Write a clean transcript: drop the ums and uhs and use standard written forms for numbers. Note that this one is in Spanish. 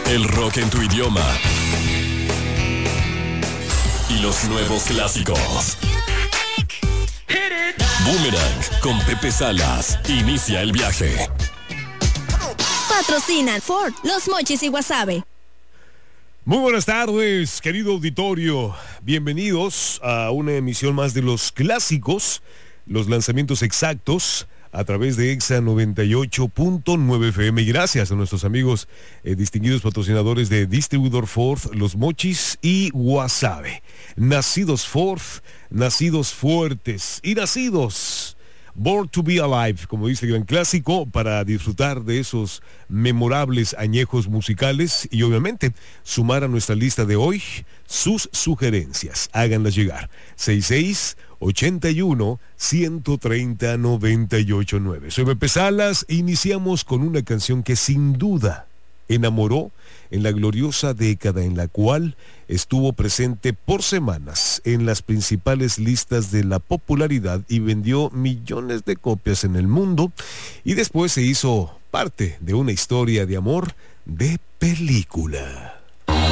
El rock en tu idioma. Y los nuevos clásicos. Boomerang con Pepe Salas. Inicia el viaje. Patrocinan Ford, Los Mochis y Guasave. Muy buenas tardes, querido auditorio. Bienvenidos a una emisión más de los clásicos, los lanzamientos exactos a través de EXA 98.9 FM. Y gracias a nuestros amigos distinguidos patrocinadores de Distribuidor Ford, Los Mochis y Guasave. Nacidos Ford, nacidos fuertes y nacidos Born to be Alive, como dice el gran clásico, para disfrutar de esos memorables añejos musicales y obviamente sumar a nuestra lista de hoy sus sugerencias. Háganlas llegar. 66-81-130-989. Soy Pepe Salas e iniciamos con una canción que sin duda enamoró en la gloriosa década en la cual estuvo presente por semanas en las principales listas de la popularidad y vendió millones de copias en el mundo, y después se hizo parte de una historia de amor de película.